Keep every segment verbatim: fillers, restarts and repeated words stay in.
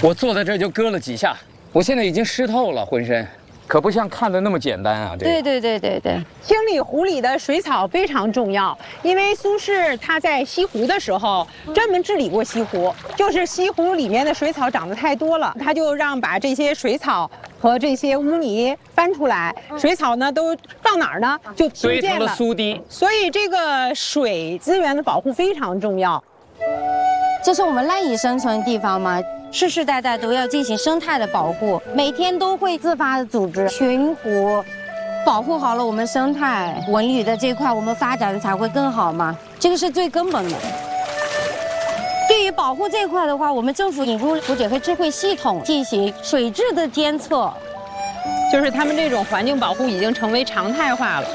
我坐在这儿就搁了几下，我现在已经湿透了，浑身。 可不像看的那么简单啊！这对对对对对， 清理湖里的水草非常重要，因为苏轼他在西湖的时候专门治理过西湖，就是西湖里面的水草长得太多了，他就让把这些水草和这些污泥翻出来，水草呢都放哪儿呢？就堆成了苏堤。 所以这个水资源的保护非常重要。 这是我们赖以生存的地方嘛。 世世代代都要进行生态的保护，每天都会自发的组织巡湖，保护好了我们生态文旅的这块，我们发展才会更好嘛。这个是最根本的。对于保护这块的话，我们政府引入湖检会智慧系统进行水质的监测， 就是他们这种环境保护已经成为常态化了。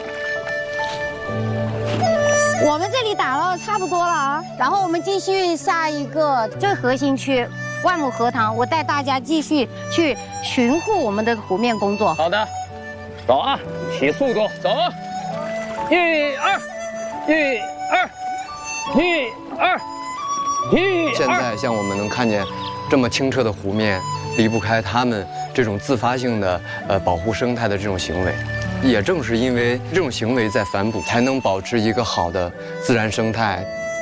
我们这里打捞差不多了啊，然后我们继续下一个最核心区。 万亩荷塘，我带大家继续去巡护我们的湖面工作。 好的，走啊，起速度，走，一二，一二，一二，一二。 现在像我们能看见这么清澈的湖面，离不开他们这种自发性的呃保护生态的这种行为。也正是因为这种行为在反哺，才能保持一个好的自然生态。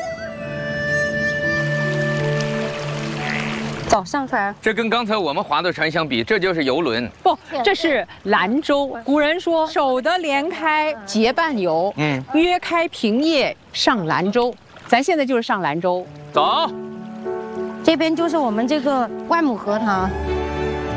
走上船， 这跟刚才我们划的船相比，这就是游轮。 不，这是兰舟。古人说：“守得连开结伴游，嗯，约开平夜上兰舟。”咱现在就是上兰舟。 走， 这边就是我们这个万亩荷塘。